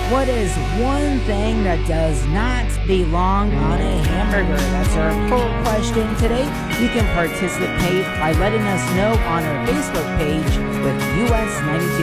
What is one thing that does not belong on a hamburger? That's our poll question today. You can participate by letting us know on our Facebook page with US 92.